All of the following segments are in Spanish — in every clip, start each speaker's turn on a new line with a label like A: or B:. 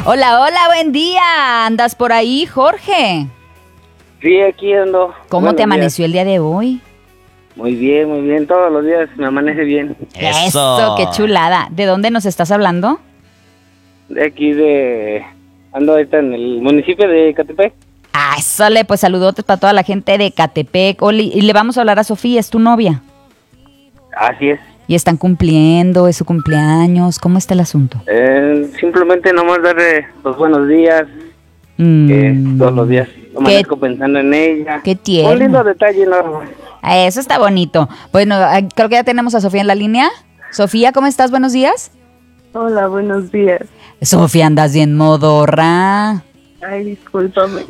A: Hola, hola, buen día. ¿Andas por ahí, Jorge?
B: Sí, aquí ando.
A: ¿Cómo te amaneció el día de hoy?
B: Muy bien. Todos los días me amanece bien.
A: Eso, qué chulada. ¿De dónde nos estás hablando?
B: De aquí ando ahorita en el municipio de Ecatepec.
A: Ah, sole, pues saludotes para toda la gente de Ecatepec. Oli, y le vamos a hablar a Sofía, es tu novia.
B: Así es.
A: Y están cumpliendo, es su cumpleaños. ¿Cómo está el asunto?
B: Simplemente nomás darle los buenos días. Todos los días amanezco pensando en ella.
A: Qué tierno.
B: Un lindo detalle, ¿no?
A: Eso está bonito. Bueno, creo que ya tenemos a Sofía en la línea. Sofía, ¿cómo estás? Buenos días.
C: Hola, buenos días.
A: Sofía, andas bien modorra.
C: Ay, discúlpame.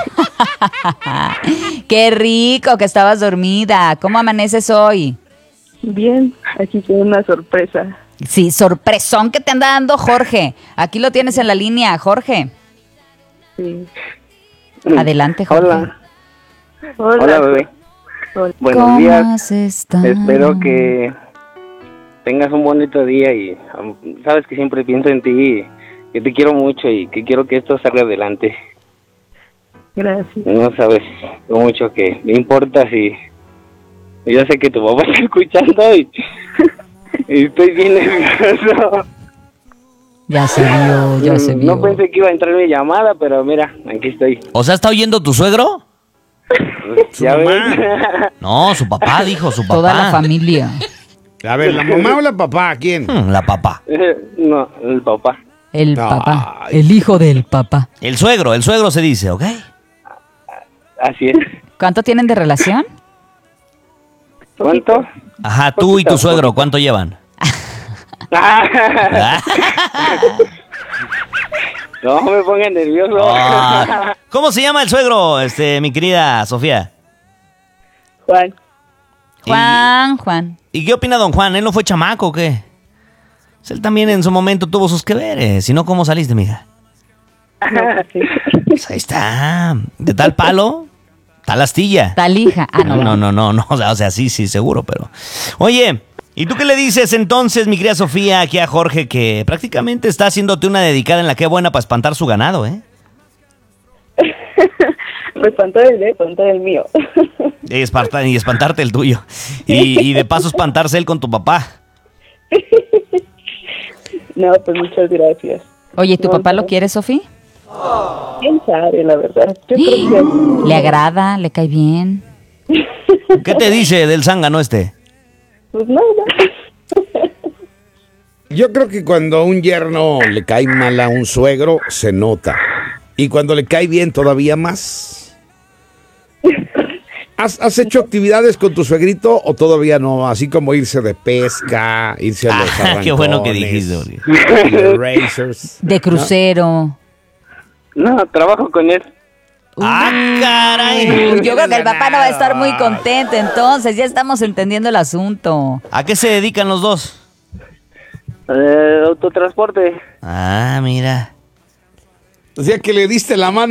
A: Qué rico que estabas dormida. ¿Cómo amaneces hoy?
C: Bien, aquí tengo una sorpresa.
A: Sí, sorpresón que te anda dando Jorge. Aquí lo tienes en la línea, Jorge.
C: Sí.
A: Adelante, Jorge.
B: Hola, bebé.
C: Hola.
B: Buenos días.
A: ¿Cómo has estado?
B: Espero que tengas un bonito día y sabes que siempre pienso en ti, que te quiero mucho y que quiero que esto salga adelante.
C: Gracias.
B: No sabes lo mucho que me importas y yo sé que tu papá está escuchando y estoy bien nervioso.
A: Ya se vio.
B: No pensé que iba a entrar mi llamada, pero mira, aquí estoy.
D: O sea, ¿está oyendo tu suegro?
B: ¿Ya ves?
D: No, su papá dijo, su papá.
A: Toda la familia.
E: A ver, ¿la mamá o la papá? ¿Quién?
D: La papá.
B: No, el papá.
A: El papá. El hijo del papá.
D: El suegro se dice, ¿ok?
B: Así es.
A: ¿Cuánto tienen de relación?
B: ¿Cuánto?
D: Ajá, tú y tu suegro, ¿cuánto llevan?
B: No me pongas nervioso.
D: Ah, ¿cómo se llama el suegro, mi querida Sofía?
C: Juan.
A: Juan.
D: ¿Y qué opina don Juan? ¿Él no fue chamaco o qué? Pues él también en su momento tuvo sus que veres. Si no, ¿cómo saliste, mija?
C: No, sí.
D: Pues ahí está. De tal palo, tal astilla.
A: Tal hija. Ah, no.
D: No. O sea, sí, seguro, pero... Oye, ¿y tú qué le dices entonces, mi querida Sofía, aquí a Jorge, que prácticamente está haciéndote una dedicada en la que es buena para espantar su ganado, ¿eh?
C: Me espantó el mío.
D: Y espantarte el tuyo. Y de paso espantarse él con tu papá.
C: No, pues muchas gracias.
A: Oye, ¿tu papá lo quiere, Sofía?
C: ¿Quién sabe, la verdad? Yo creo que...
A: ¿Le agrada? ¿Le cae bien?
D: ¿Qué te dice del zángano este?
C: Pues nada.
E: Yo creo que cuando a un yerno le cae mal a un suegro, se nota. Y cuando le cae bien, todavía más. ¿Has hecho actividades con tu suegrito o todavía no? Así como irse de pesca, irse a los arrancones.
D: Qué bueno que dijiste, Uri.
E: De racers.
A: De crucero.
B: No, trabajo con él.
D: ¡Ah, caray!
A: Yo creo que el papá no va a estar muy contento, entonces ya estamos entendiendo el asunto.
D: ¿A qué se dedican los dos?
B: Autotransporte.
D: Ah, mira.
E: O sea que le diste la mano